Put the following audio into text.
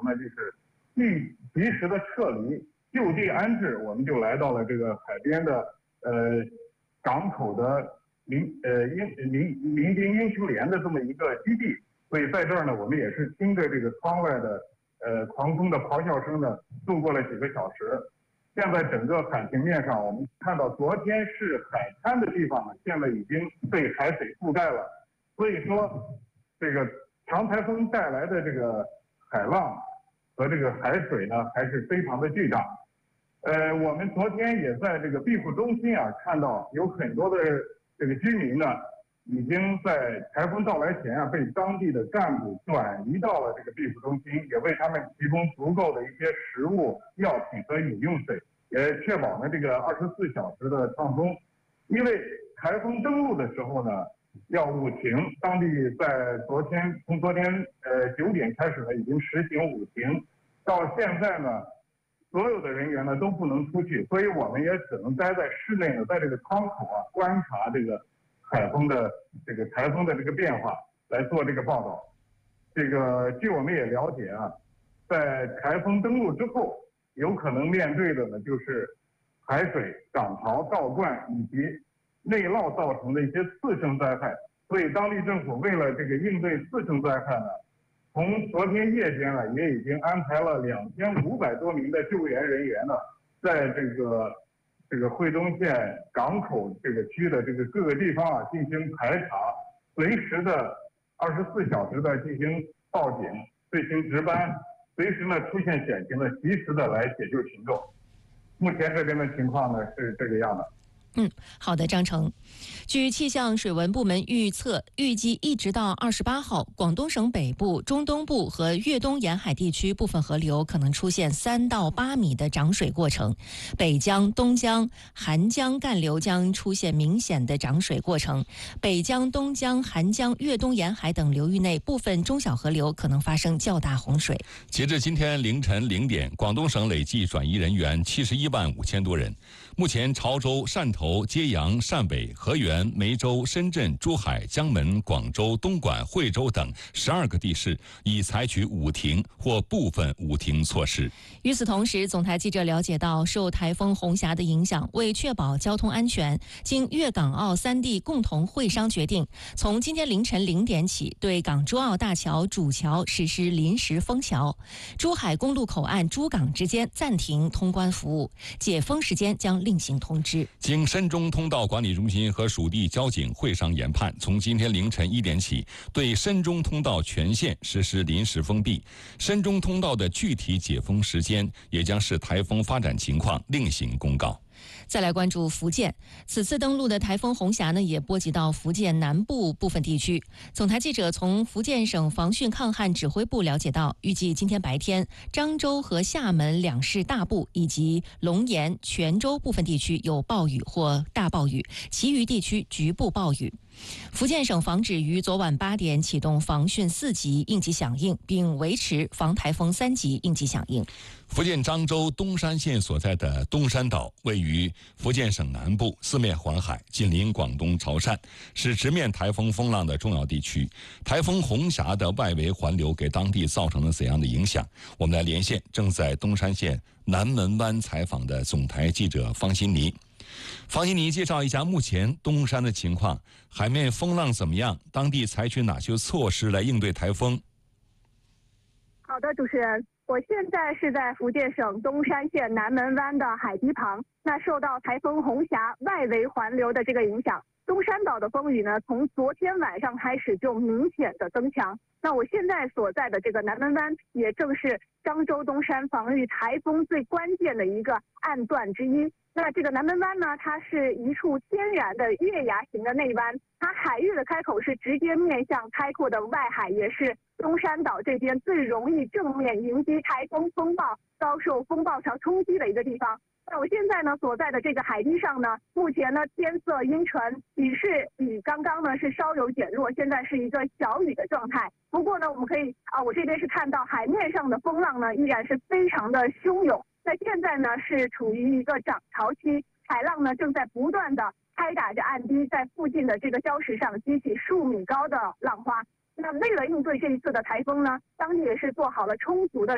呢，就是及时的撤离，就地安置。我们就来到了这个海边的港口的民兵英雄连的这么一个基地。所以在这儿呢，我们也是听着这个窗外的狂风的咆哮声呢，度过了几个小时。现在整个海平面上，我们看到昨天是海滩的地方呢，现在已经被海水覆盖了。所以说，这个强台风带来的这个海浪和这个海水呢，还是非常的巨大。我们昨天也在这个庇护中心啊，看到有很多的这个居民呢，已经在台风到来前啊，被当地的干部转移到了这个庇护中心，也为他们提供足够的一些食物、药品和饮用水，也确保了这个24小时的畅通。因为台风登陆的时候呢，要5停，当地从昨天9点开始呢，已经实行5停，到现在呢，所有的人员呢都不能出去，所以我们也只能待在室内呢，在这个窗口啊观察这个台风的这个变化，来做这个报道。这个据我们也了解啊，在台风登陆之后，有可能面对的呢就是海水涨潮、倒灌以及内涝造成的一些次生灾害。所以当地政府为了这个应对次生灾害呢，从昨天夜间啊，也已经安排了2500多名的救援人员呢，在这个惠东县港口这个区的这个各个地方啊进行排查，随时的24小时的进行报警、队形值班，随时呢出现险情的及时的来解救群众。目前这边的情况呢是这个样的。 好的，张成。据气象水文部门预测，预计一直到28号，广东省北部、中东部和粤东沿海地区部分河流可能出现3到8米的涨水过程，北江、东江、韩江干流将出现明显的涨水过程，北江、东江、韩江、粤东沿海等流域内部分中小河流可能发生较大洪水。 截至今天凌晨0点，广东省累计转移人员71万5千多人。目前，潮州、汕头、揭阳、汕尾、河源、梅州、深圳、珠海、江门、广州、东莞、惠州等12个地市已采取5停或部分5停措施。 与此同时，总台记者了解到，受台风红霞的影响，为确保交通安全，经粤港澳3地共同会商决定，从今天凌晨0点起，对港珠澳大桥主桥实施临时封桥，珠海公路口岸珠港之间暂停通关服务，解封时间将另行通知。 经深中通道管理中心和属地交警会商研判，从今天凌晨1点起，对深中通道全线实施临时封闭。深中通道的具体解封时间也将视台风发展情况另行公告。 再来关注福建，此次登陆的台风红霞呢，也波及到福建南部部分地区。总台记者从福建省防汛抗旱指挥部了解到，预计今天白天，漳州和厦门2市大部以及龙岩、泉州部分地区有暴雨或大暴雨，其余地区局部暴雨。福建省防指于昨晚8点启动防汛4级应急响应，并维持防台风3级应急响应。 福建漳州东山县所在的东山岛位于福建省南部，四面环海，紧邻广东潮汕，是直面台风风浪的重要地区。台风红霞的外围环流给当地造成了怎样的影响？我们来连线正在东山县南门湾采访的总台记者方欣妮。方欣妮介绍一下目前东山的情况，海面风浪怎么样？当地采取哪些措施来应对台风？ 好的，主持人，我现在是在福建省东山县南门湾的海堤旁。那受到台风红霞外围环流的这个影响，东山岛的风雨呢，从昨天晚上开始就明显的增强。那我现在所在的这个南门湾，也正是漳州东山防御台风最关键的一个岸段之一。那这个南门湾呢，它是一处天然的月牙形的内湾，它海域的开口是直接面向开阔的外海，也是东山岛这边最容易正面迎击台风风暴、遭受风暴潮冲击的一个地方。那我现在呢所在的这个海堤上呢，目前呢天色阴沉，雨刚刚呢是稍有减弱，现在是一个小雨的状态。不过呢，我们可以我这边是看到海面上的风浪呢依然是非常的汹涌。那现在呢是处于一个涨潮期，海浪呢正在不断的拍打着岸堤，在附近的这个礁石上激起数米高的浪花。那为了应对这一次的台风呢，当地也是做好了充足的